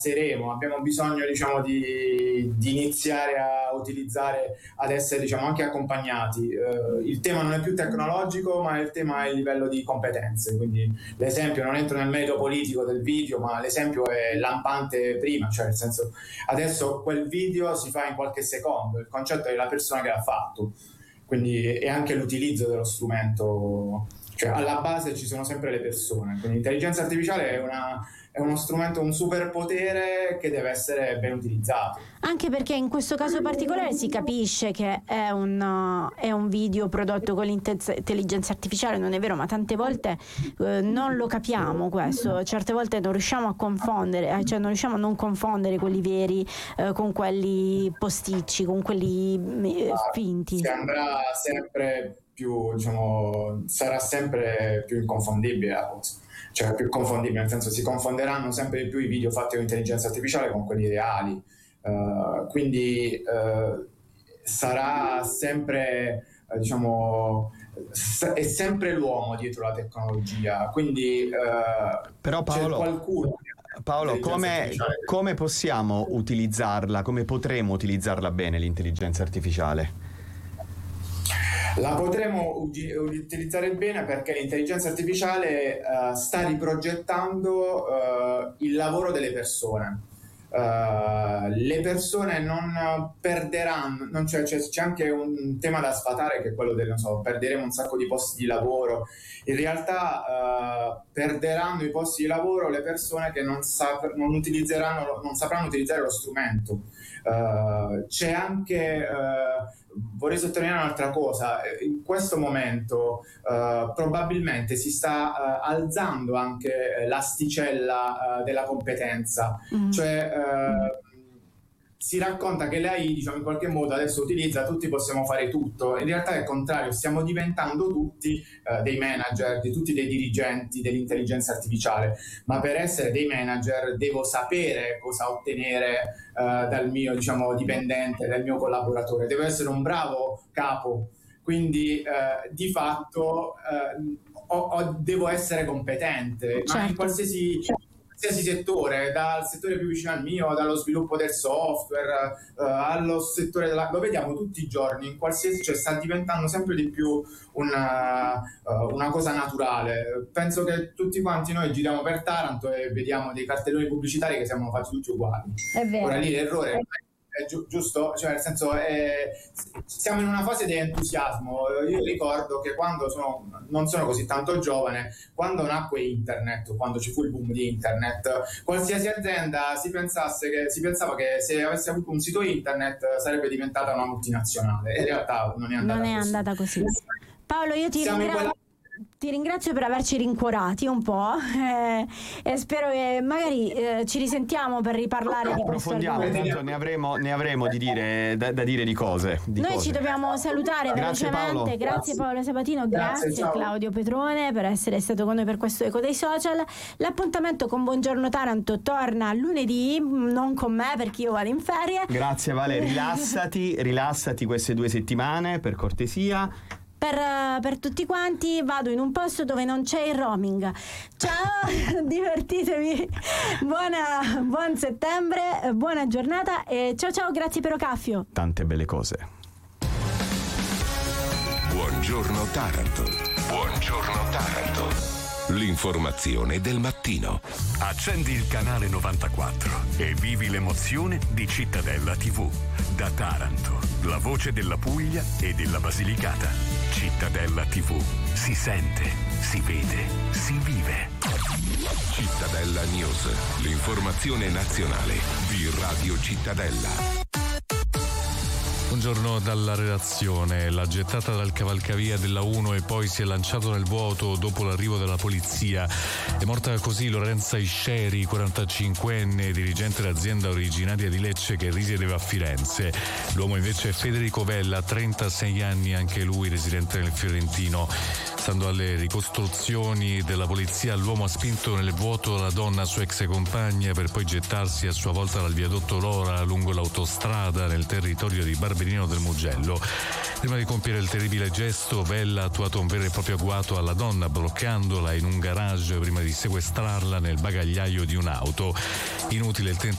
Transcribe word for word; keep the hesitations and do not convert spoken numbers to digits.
passeremo, abbiamo bisogno, diciamo, di, di iniziare a utilizzare, ad essere, diciamo, anche accompagnati. Eh, il tema non è più tecnologico, ma il tema è il livello di competenze, quindi l'esempio, non entro nel merito politico del video, ma l'esempio è lampante prima, cioè nel senso, adesso quel video si fa in qualche secondo, il concetto è la persona che l'ha fatto, quindi è anche l'utilizzo dello strumento, cioè alla base ci sono sempre le persone, quindi l'intelligenza artificiale è una è uno strumento, un superpotere che deve essere ben utilizzato. Anche perché in questo caso particolare si capisce che è un, uh, è un video prodotto con l'intelligenza artificiale, non è vero, ma tante volte uh, non lo capiamo questo, certe volte non riusciamo a confondere, eh, cioè non riusciamo a non confondere quelli veri uh, con quelli posticci, con quelli uh, finti. Si andrà sempre più, diciamo, sarà sempre più inconfondibile la cosa. Cioè più confondibile, nel senso si confonderanno sempre di più i video fatti con intelligenza artificiale con quelli reali, uh, quindi uh, sarà sempre, uh, diciamo, s- è sempre l'uomo dietro la tecnologia, quindi uh, però Paolo, c'è qualcuno. Paolo, come, come possiamo utilizzarla, come potremo utilizzarla bene l'intelligenza artificiale? La potremo utilizzare bene perché l'intelligenza artificiale uh, sta riprogettando uh, il lavoro delle persone. Uh, le persone non perderanno, non c'è, c'è, c'è anche un tema da sfatare che è quello del, non so, perderemo un sacco di posti di lavoro. In realtà uh, perderanno i posti di lavoro le persone che non, sap- non utilizzeranno, non sapranno utilizzare lo strumento. Uh, c'è anche uh, vorrei sottolineare un'altra cosa, in questo momento uh, probabilmente si sta uh, alzando anche l'asticella uh, della competenza, mm. cioè uh, si racconta che l'A I, diciamo, in qualche modo adesso utilizza tutti, possiamo fare tutto. In realtà è il contrario, stiamo diventando tutti uh, dei manager, di tutti dei dirigenti dell'intelligenza artificiale, ma per essere dei manager devo sapere cosa ottenere uh, dal mio, diciamo, dipendente, dal mio collaboratore, devo essere un bravo capo, quindi uh, di fatto uh, o, o devo essere competente, certo. Ma in qualsiasi... qualsiasi settore, dal settore più vicino al mio, dallo sviluppo del software, uh, allo settore della... lo vediamo tutti i giorni, in qualsiasi, cioè sta diventando sempre di più una, uh, una cosa naturale. Penso che tutti quanti noi giriamo per Taranto e vediamo dei cartelloni pubblicitari che sembrano fatti tutti uguali. È vero. Ora lì l'errore... è giu- giusto? Cioè, nel senso, è, siamo in una fase di entusiasmo. Io ricordo che quando sono, non sono così tanto giovane, quando nacque internet, quando ci fu il boom di internet, qualsiasi azienda si pensasse che si pensava che se avesse avuto un sito internet sarebbe diventata una multinazionale. In realtà non è andata non è così. andata così. Paolo, io ti Siamo ringrazio. in quella... Ti ringrazio per averci rincuorati un po' eh, e spero che magari eh, ci risentiamo per riparlare di questo approfondiamo, argomento. tanto ne avremo, ne avremo di dire, da, da dire di cose. Di Noi cose. ci dobbiamo salutare Grazie, velocemente. Paolo. Grazie Paolo Sabatino, grazie, Grazie Claudio Petrone per essere stato con noi per questo Eco dei Social. L'appuntamento con Buongiorno Taranto torna lunedì, non con me perché io vado in ferie. Grazie Vale, rilassati, rilassati queste due settimane per cortesia. Per, per tutti quanti vado in un posto dove non c'è il roaming. Ciao, divertitevi, buona, buon settembre, buona giornata e ciao ciao, grazie per Ocaffio. Tante belle cose. Buongiorno Taranto. Buongiorno Taranto. L'informazione del mattino. Accendi il canale novantaquattro e vivi l'emozione di Cittadella tivù. Da Taranto, la voce della Puglia e della Basilicata. Cittadella tivù. Si sente, si vede, si vive. Cittadella News. L'informazione nazionale di Radio Cittadella. Buongiorno dalla redazione. La gettata dal cavalcavia della uno e poi si è lanciato nel vuoto dopo l'arrivo della polizia. È morta così Lorenza Isceri, quarantacinquenne, dirigente dell'azienda originaria di Lecce che risiedeva a Firenze. L'uomo invece è Federico Vella, trentasei anni, anche lui residente nel Fiorentino. Stando alle ricostruzioni della polizia, l'uomo ha spinto nel vuoto la donna, sua ex compagna, per poi gettarsi a sua volta dal viadotto Lora lungo l'autostrada nel territorio di Barberino del Mugello. Prima di compiere il terribile gesto, Vella ha attuato un vero e proprio agguato alla donna, bloccandola in un garage prima di sequestrarla nel bagagliaio di un'auto. Inutile il tentativo